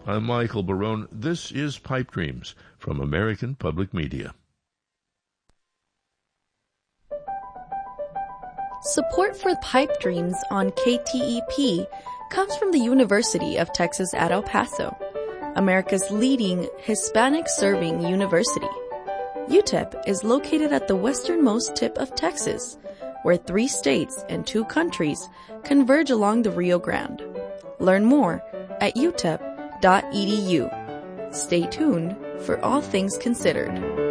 I'm Michael Barone. This is Pipe Dreams from American Public Media. Support for Pipe Dreams on KTEP comes from the University of Texas at El Paso, America's leading Hispanic-serving university. UTEP is located at the westernmost tip of Texas, where 3 states and 2 countries converge along the Rio Grande. Learn more at utep.edu. Stay tuned for all things considered.